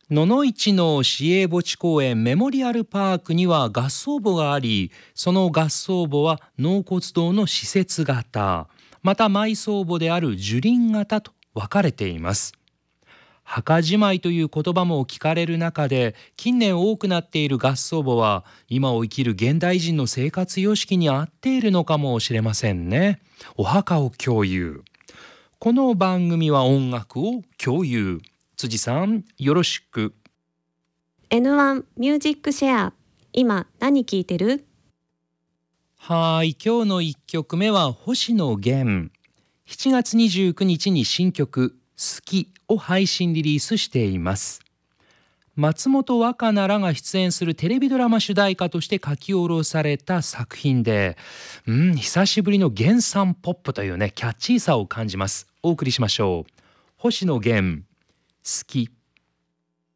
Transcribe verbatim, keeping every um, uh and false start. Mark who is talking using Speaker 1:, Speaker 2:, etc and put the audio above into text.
Speaker 1: 野々市の市営墓地公園メモリアルパークには合葬墓があり、その合葬墓は納骨堂の施設型、また埋葬墓である樹林型と分かれています。墓じまいという言葉も聞かれる中で、近年多くなっている合葬墓は今を生きる現代人の生活様式に合っているのかもしれませんね。お墓を共有。この番組は音楽を共有。辻さん、よろしく。
Speaker 2: エヌワン ミュージックシェア。今何聴いてる？
Speaker 1: はい、今日のいっきょくめは星野源。しちがつにじゅうくにちに新曲好きを配信リリースしています。松本若菜らが出演するテレビドラマ主題歌として書き下ろされた作品で、うん久しぶりの原産ポップというねキャッチーさを感じます。お送りしましょう。星野源好き。